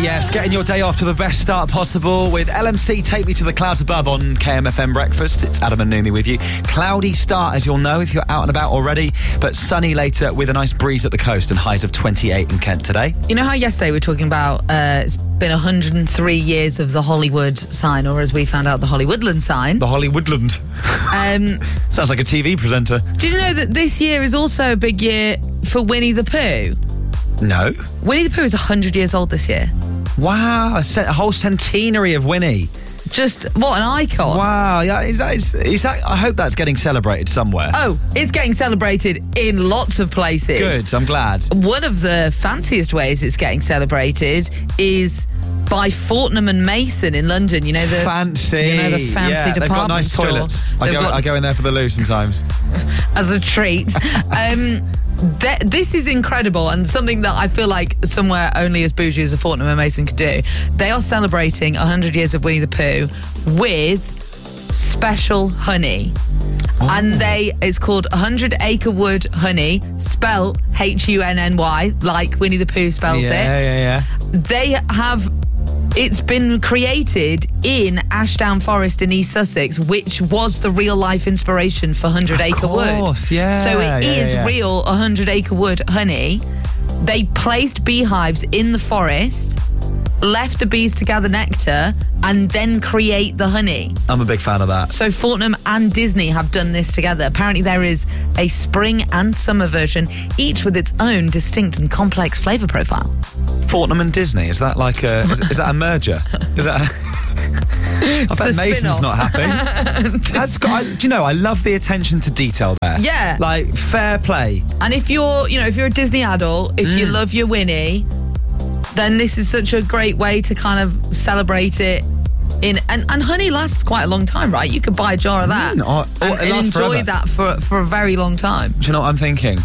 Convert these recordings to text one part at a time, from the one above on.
yes, getting your day off to the best start possible with LMC Take Me to the Clouds Above on KMFM Breakfast. It's Adam and Numi with you. Cloudy start, as you'll know if you're out and about already, but sunny later with a nice breeze at the coast and highs of 28 in Kent today. You know how yesterday we were talking about it's been 103 years of the Hollywood sign, or as we found out, the Hollywoodland sign. The Hollywoodland. Sounds like a TV presenter. Do you know that this year is also a big year for Winnie the Pooh? No. Winnie the Pooh is 100 years old this year. Wow, a whole centenary of Winnie. Just, what an icon. Wow, yeah, is that? I hope that's getting celebrated somewhere. Oh, it's getting celebrated in lots of places. Good, I'm glad. One of the fanciest ways it's getting celebrated is by Fortnum and Mason in London. You know the fancy. You know the fancy department they've got nice store. toilets. I go in there for the loo sometimes. As a treat. This is incredible and something that I feel like somewhere only as bougie as a Fortnum and Mason could do. They are celebrating 100 years of Winnie the Pooh with special honey. Oh. And it's called 100 Acre Wood Honey, spelt Hunny, like Winnie the Pooh spells it. Yeah. It's been created in Ashdown Forest in East Sussex, which was the real-life inspiration for 100 Acre Wood. Yeah. So it is real 100 Acre Wood honey. They placed beehives in the forest, left the bees to gather nectar, and then create the honey. I'm a big fan of that. So Fortnum and Disney have done this together. Apparently there is a spring and summer version, each with its own distinct and complex flavour profile. Fortnum and Disney, is that like a... is that a merger? Is that... I bet Mason's not happy. Do you know, I love the attention to detail there. Yeah. Like, fair play. And if you're a Disney adult, if you love your Winnie, then this is such a great way to kind of celebrate it. And honey lasts quite a long time, right? You could buy a jar of that and enjoy that for a very long time. Do you know what I'm thinking?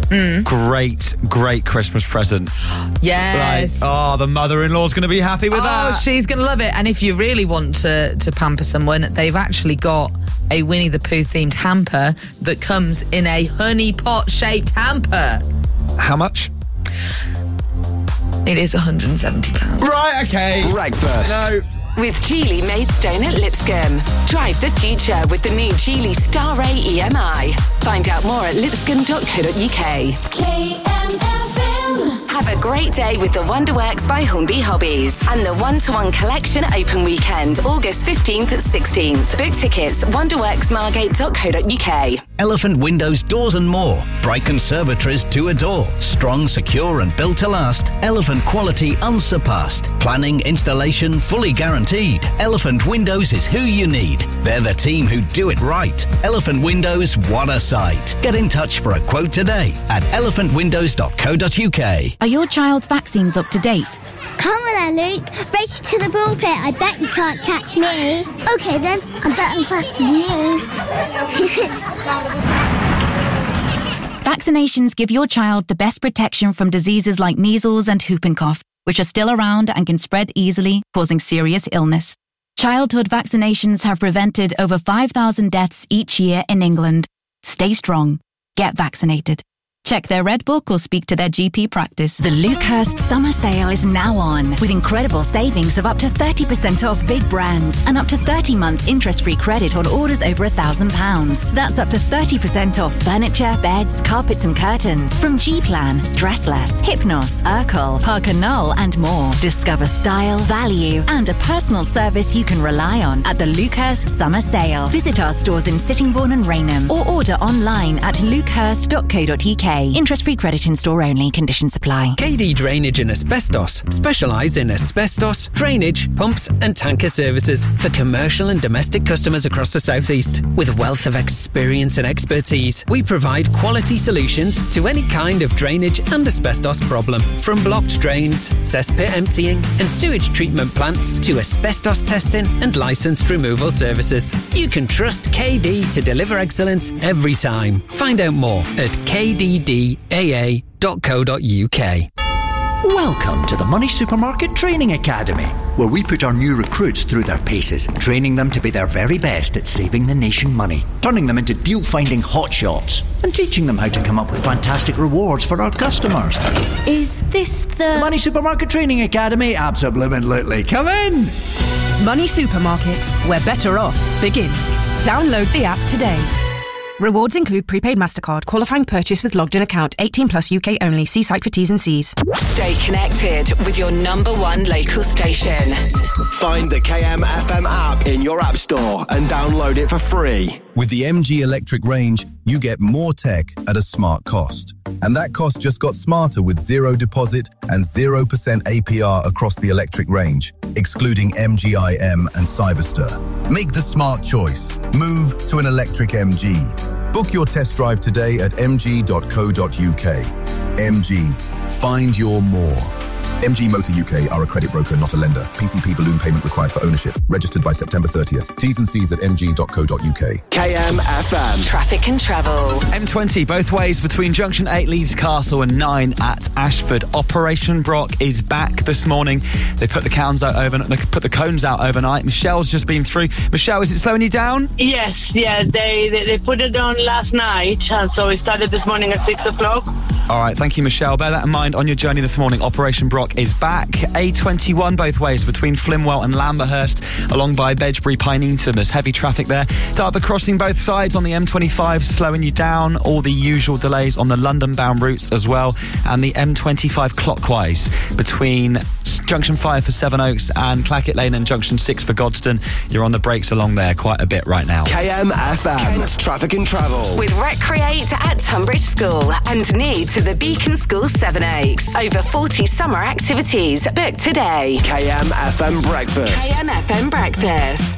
Great Christmas present. Yes. The mother-in-law's going to be happy with that. Oh, she's going to love it. And if you really want to pamper someone, they've actually got a Winnie the Pooh themed hamper that comes in a honey pot shaped hamper. How much? It is £170. Right, okay. Breakfast. No. With Geely Maidstone at Lipscomb. Drive the future with the new Geely Star Ray EMI. Find out more at lipscomb.co.uk. KMFM. Have a great day with the Wonderworks by Humby Hobbies and the One-to-One Collection Open Weekend, August 15th and 16th. Book tickets, wonderworksmargate.co.uk. Elephant Windows, Doors and more. Bright conservatories to adore. Strong, secure and built to last. Elephant quality unsurpassed. Planning, installation fully guaranteed. Elephant Windows is who you need. They're the team who do it right. Elephant Windows, what a sight. Get in touch for a quote today at elephantwindows.co.uk. Are your child's vaccines up to date? Come on then, Luke. Race to the pulpit. I bet you can't catch me. OK then, I bet I'm faster than you. Vaccinations give your child the best protection from diseases like measles and whooping cough, which are still around and can spread easily, causing serious illness. Childhood vaccinations have prevented over 5,000 deaths each year in England. Stay strong. Get vaccinated. Check their Red Book or speak to their GP practice. The Lucehurst Summer Sale is now on, with incredible savings of up to 30% off big brands and up to 30 months interest-free credit on orders over £1,000. That's up to 30% off furniture, beds, carpets and curtains from G-Plan, Stressless, Hypnos, Urkel, Parker Knoll and more. Discover style, value and a personal service you can rely on at the Lucehurst Summer Sale. Visit our stores in Sittingbourne and Rainham or order online at lucehurst.co.uk. Interest-free credit in store only. Conditions apply. KD Drainage and Asbestos specialise in asbestos, drainage, pumps and tanker services for commercial and domestic customers across the South East. With a wealth of experience and expertise, we provide quality solutions to any kind of drainage and asbestos problem. From blocked drains, cesspit emptying and sewage treatment plants to asbestos testing and licensed removal services. You can trust KD to deliver excellence every time. Find out more at kddaa.co.uk. Welcome to the Money Supermarket Training Academy, where we put our new recruits through their paces, training them to be their very best at saving the nation money, turning them into deal-finding hotshots, and teaching them how to come up with fantastic rewards for our customers. Is this the Money Supermarket Training Academy? Absolutely. Come in! Money Supermarket, where better off begins. Download the app today. Rewards include prepaid MasterCard, qualifying purchase with logged in account, 18 plus UK only. See site for T's and C's. Stay connected with your number one local station. Find the KMFM app in your app store and download it for free. With the MG Electric range, you get more tech at a smart cost. And that cost just got smarter with zero deposit and 0% APR across the electric range, excluding MG.IM and Cyberster. Make the smart choice. Move to an electric MG. Book your test drive today at mg.co.uk. MG. Find your more. MG Motor UK are a credit broker, not a lender. PCP balloon payment required for ownership. Registered by September 30th. T's and C's at mg.co.uk. KMFM. Traffic and travel. M20 both ways between Junction 8 Leeds Castle and 9 at Ashford. Operation Brock is back this morning. They put the cones out overnight. Michelle's just been through. Michelle, is it slowing you down? Yes, they put it on last night, so it started this morning at 6 o'clock. All right, thank you, Michelle. Bear that in mind on your journey this morning. Operation Brock is back. A21 both ways between Flimwell and Lamberhurst, along by Bedgebury, Pineyton. There's heavy traffic there. Dartford crossing both sides on the M25, slowing you down. All the usual delays on the London-bound routes as well. And the M25 clockwise between Junction 5 for Sevenoaks and Clackett Lane and Junction 6 for Godstone. You're on the brakes along there quite a bit right now. KMFM. Kent's Traffic and Travel. With Recreate at Tunbridge School and Need to the Beacon School Sevenoaks. Over 40 summer activities. Book today. KMFM Breakfast. KMFM Breakfast.